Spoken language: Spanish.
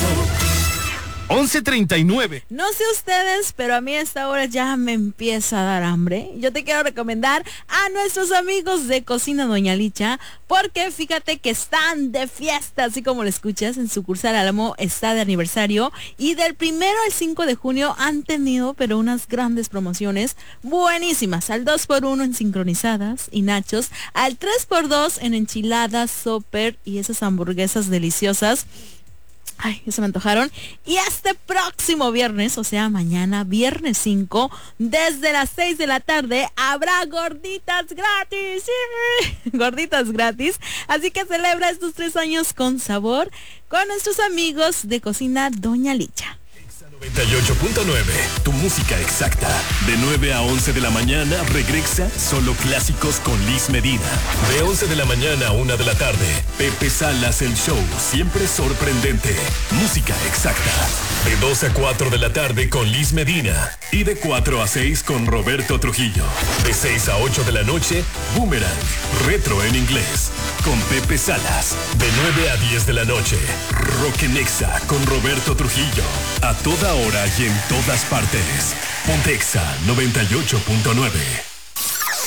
11:39. No sé ustedes, pero a mí a esta hora ya me empieza a dar hambre. Yo te quiero recomendar a nuestros amigos de Cocina Doña Licha, porque fíjate que están de fiesta, así como lo escuchas, en sucursal Álamo está de aniversario, y del 1 al 5 de junio han tenido pero unas grandes promociones buenísimas, al 2x1 en sincronizadas y nachos, al 3x2 en enchiladas, súper y esas hamburguesas deliciosas. Ay, ya se me antojaron. Y este próximo viernes, o sea, mañana, viernes 5, desde las 6 de la tarde, habrá gorditas gratis. ¡Sí! Gorditas gratis. Así que celebra estos 3 años con sabor con nuestros amigos de Cocina Doña Licha. 98.9, tu música exacta. De 9 a 11 de la mañana regresa Solo Clásicos con Liz Medina. De 11 de la mañana a 1 de la tarde, Pepe Salas el show, siempre sorprendente. Música exacta. De 2 a 4 de la tarde con Liz Medina. Y de 4 a 6 con Roberto Trujillo. De 6 a 8 de la noche, Boomerang, retro en inglés, con Pepe Salas. De 9 a 10 de la noche, Rock en Exa con Roberto Trujillo. A toda hora y en todas partes. Pontexa 98.9.